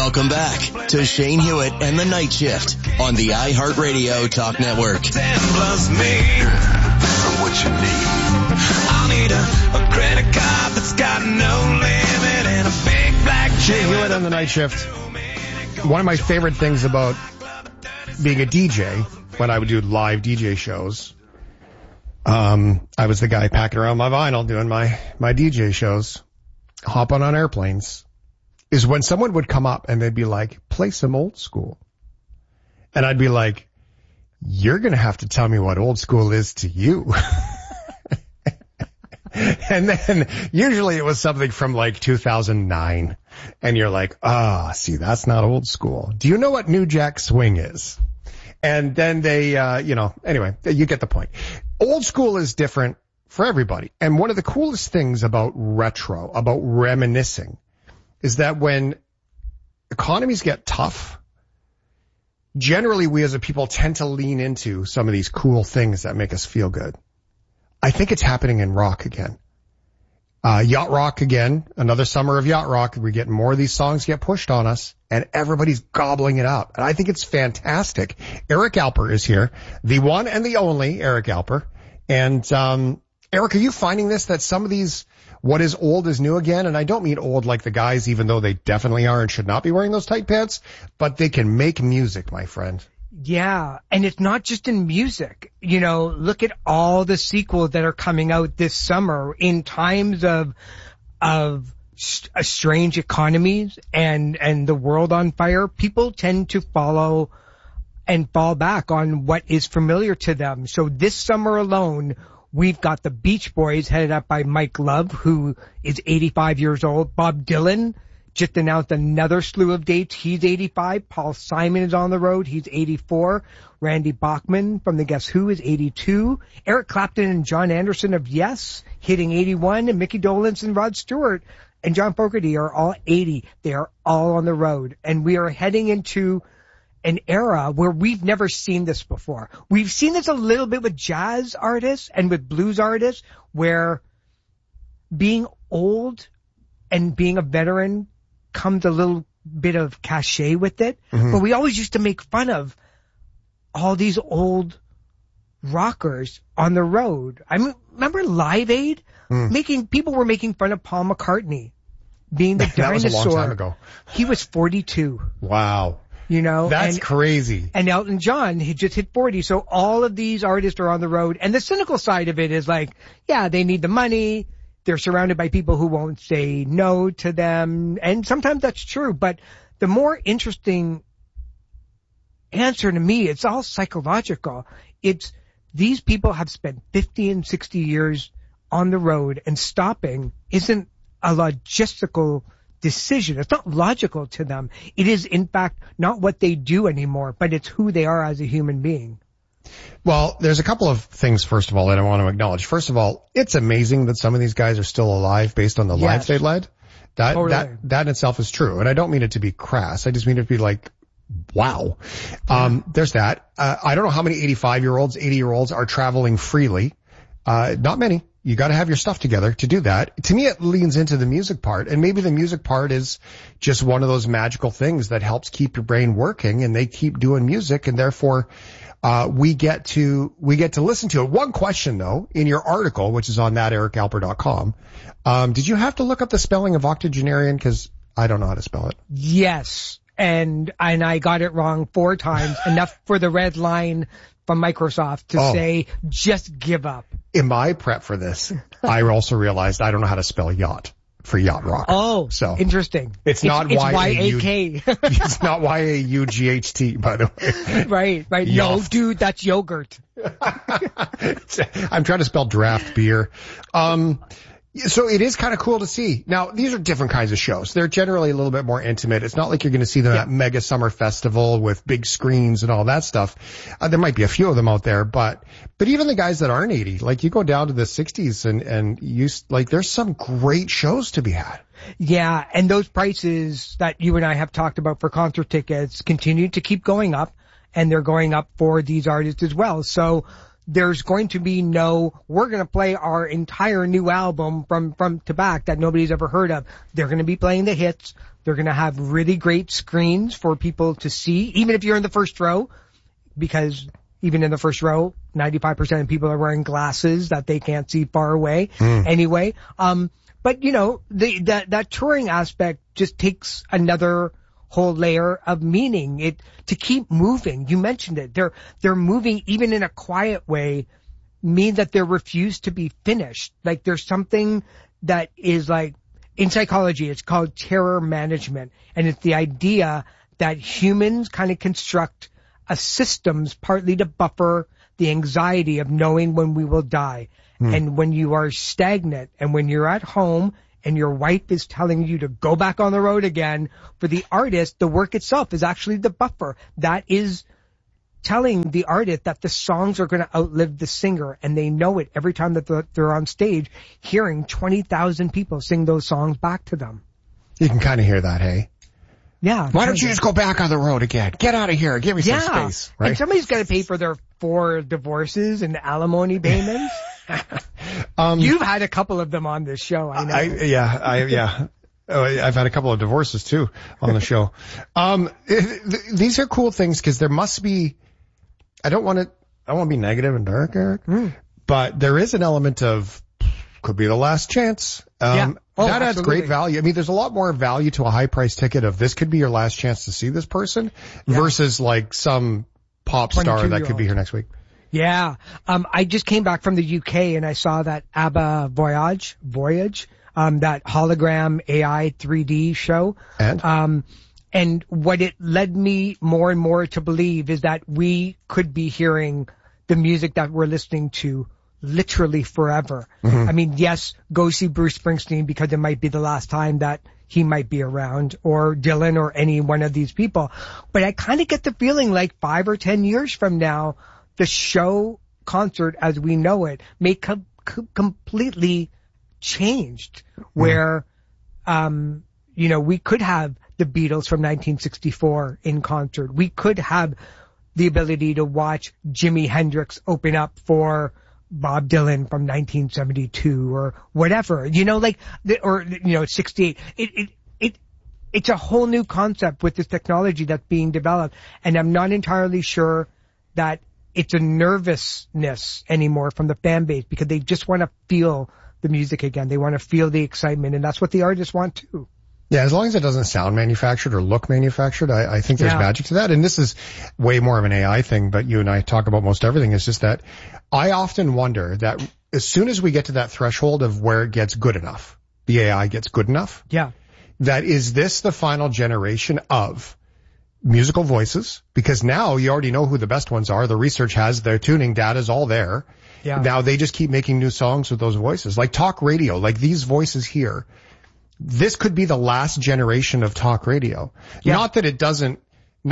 Welcome back to Shane Hewitt and the Night Shift on the iHeartRadio Talk Network. 10 plus me for what you need. I'll need a credit card that's got no limit and a big black Shane Hewitt on the Night Shift. One of my favorite things about being a DJ, when I would do live DJ shows, I was the guy packing around my vinyl doing my DJ shows, hopping on airplanes, is when someone would come up and they'd be like, play some old school. And I'd be like, you're going to have to tell me what old school is to you. And then usually it was something from like 2009. And you're like, see, that's not old school. Do you know what New Jack Swing is? And then they, anyway, you get the point. Old school is different for everybody. And one of the coolest things about retro, about reminiscing, is that when economies get tough, generally we as a people tend to lean into some of these cool things that make us feel good. I think it's happening in rock again. Yacht rock again, another summer of yacht rock. We're getting more of these songs get pushed on us and everybody's gobbling it up. And I think it's fantastic. Eric Alper is here, the one and the only Eric Alper. And, Eric, are you finding this, that some of these, what is old is new again? And I don't mean old like the guys, even though they definitely are and should not be wearing those tight pants, but they can make music, my friend. Yeah, and it's not just in music. You know, look at all the sequels that are coming out this summer in times of strange economies and the world on fire. People tend to follow and fall back on what is familiar to them. So this summer alone, we've got the Beach Boys headed up by Mike Love, who is 85 years old. Bob Dylan just announced another slew of dates. He's 85. Paul Simon is on the road. He's 84. Randy Bachman from the Guess Who is 82. Eric Clapton and John Anderson of Yes hitting 81. And Mickey Dolenz and Rod Stewart and John Fogerty are all 80. They are all on the road. And we are heading into an era where we've never seen this before. We've seen this a little bit with jazz artists and with blues artists, where being old and being a veteran comes a little bit of cachet with it. Mm-hmm. But we always used to make fun of all these old rockers on the road. I mean, remember Live Aid? People were making fun of Paul McCartney being the dinosaur. That was a long time ago. He was 42. Wow. You know, that's crazy. And Elton John, he just hit 40. So all of these artists are on the road. And the cynical side of it is like, yeah, they need the money. They're surrounded by people who won't say no to them. And sometimes that's true. But the more interesting answer to me, it's all psychological. It's these people have spent 50 and 60 years on the road, and stopping isn't a logistical decision. It's not logical to them. It is, in fact, not what they do anymore, but it's who they are as a human being. Well, there's a couple of things, first of all, that I want to acknowledge. First of all, it's amazing that some of these guys are still alive based on the lives they led. That in itself is true. And I don't mean it to be crass. I just mean it to be like, wow. There's that. I don't know how many 85-year-olds, 80-year-olds are traveling freely. Not many. You got to have your stuff together to do that. To me, it leans into the music part, and maybe the music part is just one of those magical things that helps keep your brain working, and they keep doing music, and therefore, we get to listen to it. One question though, in your article, which is on thatericalper.com, did you have to look up the spelling of octogenarian? Cause I don't know how to spell it. Yes. And I got it wrong 4 times, enough for the red line from Microsoft to say, just give up. In my prep for this, I also realized I don't know how to spell yacht for yacht rock. Oh, so interesting. It's not Y-A-K. It's not Y-A-U-G-H-T, by the way. Right. No, dude, that's yogurt. I'm trying to spell draft beer. So it is kind of cool to see. Now, these are different kinds of shows. They're generally a little bit more intimate. It's not like you're going to see them at Mega Summer Festival with big screens and all that stuff. There might be a few of them out there, but even the guys that aren't 80, like you go down to the 60s and there's some great shows to be had. Yeah, and those prices that you and I have talked about for concert tickets continue to keep going up, and they're going up for these artists as well. So there's going to be we're going to play our entire new album from to back that nobody's ever heard of. They're going to be playing the hits. They're going to have really great screens for people to see, even if you're in the first row, because even in the first row, 95% of people are wearing glasses that they can't see far away anyway. But that touring aspect just takes another whole layer of meaning. To keep moving. You mentioned it. They're moving even in a quiet way, mean that they're refused to be finished. Like there's something that is like, in psychology, it's called terror management. And it's the idea that humans kind of construct a systems partly to buffer the anxiety of knowing when we will die. And when you are stagnant and when you're at home and your wife is telling you to go back on the road again, for the artist, the work itself is actually the buffer. That is telling the artist that the songs are going to outlive the singer, and they know it every time that they're on stage, hearing 20,000 people sing those songs back to them. You can kind of hear that, hey? Yeah. Why don't you just go back on the road again? Get out of here. Give me some space. Right? And somebody's got to pay for their 4 divorces and alimony payments. You've had a couple of them on this show, I know. I've had a couple of divorces too on the show. These are cool things because there must be, I don't want to be negative and dark, Eric, but there is an element of, could be the last chance. That adds great value. I mean, there's a lot more value to a high price ticket of this could be your last chance to see this person versus like some pop star that could be here next week. Yeah. I just came back from the UK and I saw that ABBA Voyage, that hologram AI 3D show. And what it led me more and more to believe is that we could be hearing the music that we're listening to literally forever. I mean, yes, go see Bruce Springsteen because it might be the last time that he might be around, or Dylan, or any one of these people. But I kind of get the feeling like 5 or 10 years from now, the show concert as we know it may completely changed, where, we could have the Beatles from 1964 in concert. We could have the ability to watch Jimi Hendrix open up for Bob Dylan from 1972 or whatever, 68. It's a whole new concept with this technology that's being developed. And I'm not entirely sure that it's a nervousness anymore from the fan base, because they just want to feel the music again. They want to feel the excitement, and that's what the artists want too. Yeah, as long as it doesn't sound manufactured or look manufactured, I think there's magic to that. And this is way more of an AI thing, but you and I talk about most everything. It's just that I often wonder that as soon as we get to that threshold of where it gets good enough, the AI gets good enough. Yeah. That is this the final generation of musical voices? Because now you already know who the best ones are. The research has their tuning data's all there. Yeah. Now they just keep making new songs with those voices. Like talk radio, like these voices here. This could be the last generation of talk radio. Yeah. Not that it doesn't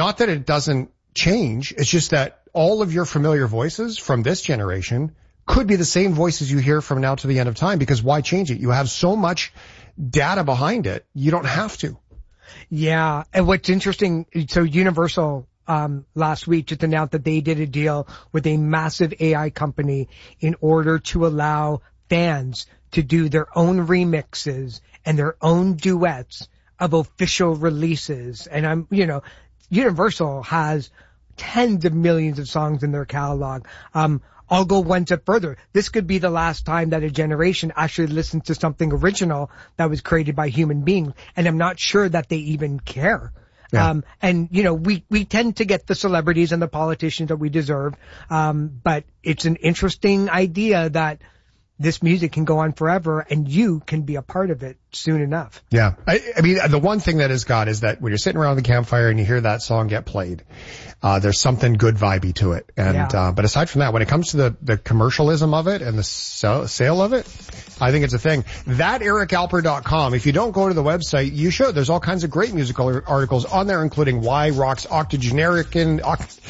change. It's just that all of your familiar voices from this generation could be the same voices you hear from now to the end of time, because why change it? You have so much data behind it. You don't have to. Yeah. And what's interesting, so Universal last week just announced that they did a deal with a massive AI company in order to allow fans to do their own remixes and their own duets of official releases. And Universal has tens of millions of songs in their catalog. I'll go one step further. This could be the last time that a generation actually listens to something original that was created by human beings. And I'm not sure that they even care. Yeah. We tend to get the celebrities and the politicians that we deserve. But it's an interesting idea that this music can go on forever and you can be a part of it soon enough. Yeah. I mean, the one thing that is God is that when you're sitting around the campfire and you hear that song get played, there's something good vibey to it. And, but aside from that, when it comes to the commercialism of it and the sale of it, I think it's a thing. That ericalper.com. If you don't go to the website, you should. There's all kinds of great musical articles on there, including why rock's octogenaric and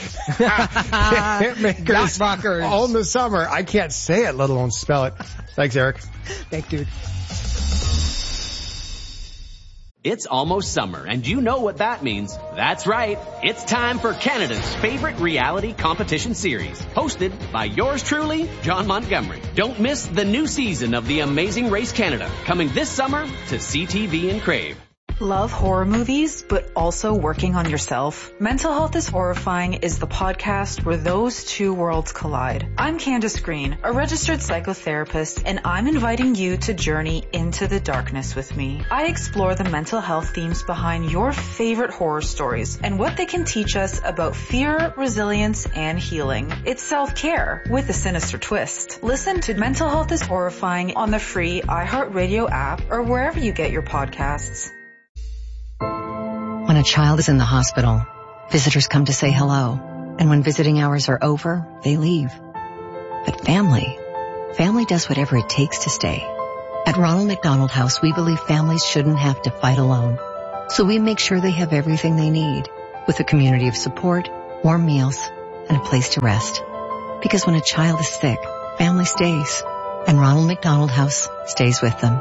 hitmakers rockers all in the summer. I can't say it, let alone spell it. Thanks, Eric. Thanks, dude. It's almost summer, and you know what that means. That's right. It's time for Canada's favorite reality competition series, hosted by yours truly, John Montgomery. Don't miss the new season of The Amazing Race Canada, coming this summer to CTV and Crave. Love horror movies, but also working on yourself? Mental Health is Horrifying is the podcast where those two worlds collide. I'm Candace Green, a registered psychotherapist, and I'm inviting you to journey into the darkness with me. I explore the mental health themes behind your favorite horror stories and what they can teach us about fear, resilience, and healing. It's self-care with a sinister twist. Listen to Mental Health is Horrifying on the free iHeartRadio app or wherever you get your podcasts. When a child is in the hospital, visitors come to say hello. And when visiting hours are over, they leave. But family does whatever it takes to stay. At Ronald McDonald House, we believe families shouldn't have to fight alone. So we make sure they have everything they need, with a community of support, warm meals, and a place to rest. Because when a child is sick, family stays. And Ronald McDonald House stays with them.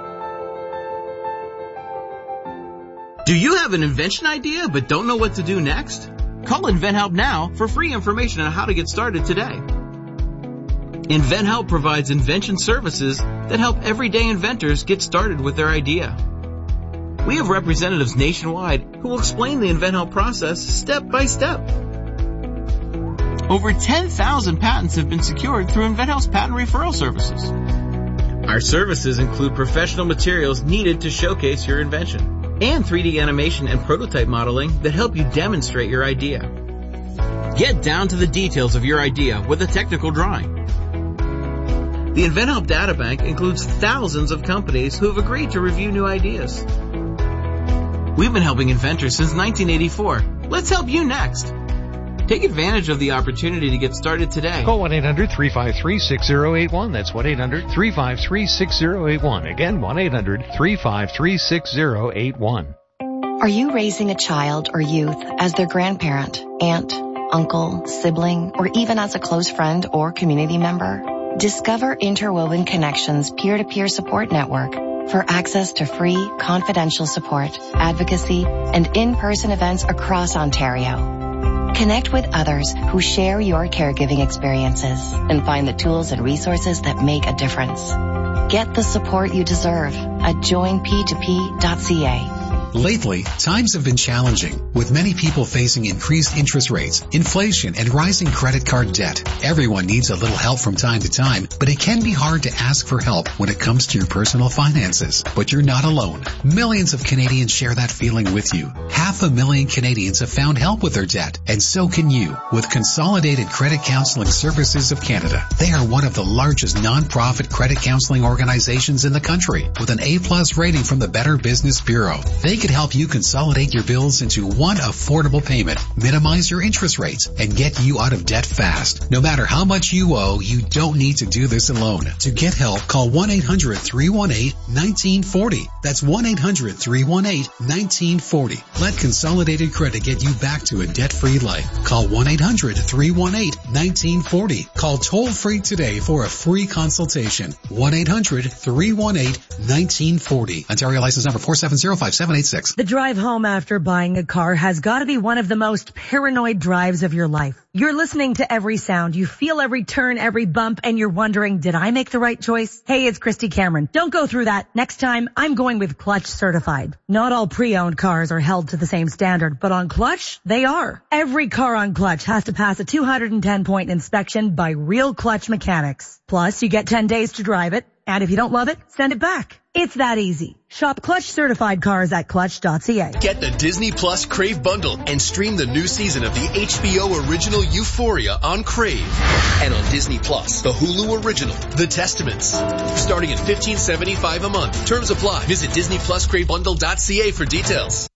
Do you have an invention idea but don't know what to do next? Call InventHelp now for free information on how to get started today. InventHelp provides invention services that help everyday inventors get started with their idea. We have representatives nationwide who will explain the InventHelp process step by step. Over 10,000 patents have been secured through InventHelp's patent referral services. Our services include professional materials needed to showcase your invention, and 3D animation and prototype modeling that help you demonstrate your idea. Get down to the details of your idea with a technical drawing. The InventHelp Databank includes thousands of companies who have agreed to review new ideas. We've been helping inventors since 1984. Let's help you next. Take advantage of the opportunity to get started today. Call 1-800-353-6081. That's 1-800-353-6081. Again, 1-800-353-6081. Are you raising a child or youth as their grandparent, aunt, uncle, sibling, or even as a close friend or community member? Discover Interwoven Connections peer-to-peer support network for access to free, confidential support, advocacy, and in-person events across Ontario. Connect with others who share your caregiving experiences and find the tools and resources that make a difference. Get the support you deserve at joinp2p.ca. Lately, times have been challenging, with many people facing increased interest rates, inflation, and rising credit card debt. Everyone needs a little help from time to time, but it can be hard to ask for help when it comes to your personal finances. But you're not alone. Millions of Canadians share that feeling with you. 500,000 Canadians have found help with their debt, and so can you with Consolidated Credit Counseling Services of Canada. They are one of the largest non-profit credit counseling organizations in the country, with an A+ rating from the Better Business Bureau. They can help you consolidate your bills into one affordable payment, minimize your interest rates, and get you out of debt fast. No matter how much you owe, you don't need to do this alone. To get help, call 1-800-318-1940. That's 1-800-318-1940. Let Consolidated Credit get you back to a debt-free life. Call 1-800-318-1940. Call toll-free today for a free consultation. 1-800-318-1940. Ontario license number 4705786. The drive home after buying a car has got to be one of the most paranoid drives of your life. You're listening to every sound. You feel every turn, every bump, and you're wondering, did I make the right choice? Hey, it's Christy Cameron. Don't go through that. Next time, I'm going with Clutch Certified. Not all pre-owned cars are held to the same standard, but on Clutch, they are. Every car on Clutch has to pass a 210-point inspection by real Clutch mechanics. Plus, you get 10 days to drive it, and if you don't love it, send it back. It's that easy. Shop Clutch certified cars at clutch.ca. Get the Disney Plus Crave bundle and stream the new season of the HBO original Euphoria on Crave. And on Disney Plus, the Hulu original, The Testaments. Starting at $15.75 a month. Terms apply. Visit DisneyPlusCraveBundle.ca for details.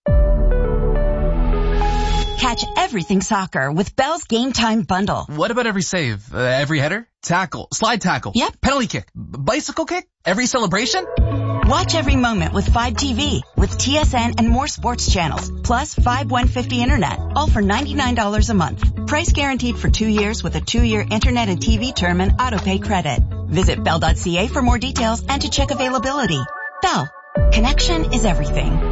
Catch everything soccer with Bell's Game Time Bundle. What about every save? Every header? Tackle? Slide tackle? Yep. Penalty kick? Bicycle kick? Every celebration? Watch every moment with 5 TV, with TSN and more sports channels, plus 5 150 internet, all for $99 a month. Price guaranteed for 2 years with a 2-year internet and TV term and autopay credit. Visit Bell.ca for more details and to check availability. Bell. Connection is everything.